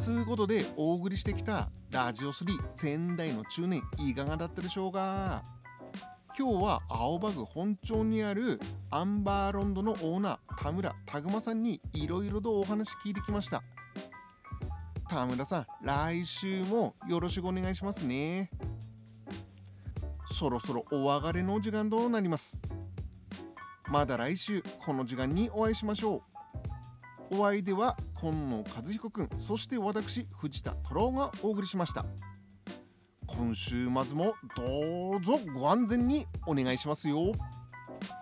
つうことでお送りしてきたラジオ3仙台の中年いかがだったでしょうか。今日は青葉区本町にあるアンバーロンドのオーナー田村拓馬さんにいろいろとお話聞いてきました。田村さん、来週もよろしくお願いしますね。そろそろお別れの時間となります。また来週この時間にお会いしましょう。お相手は今野和彦くん、そして私藤田太郎がお送りしました。今週末もどうぞご安全にお願いしますよ。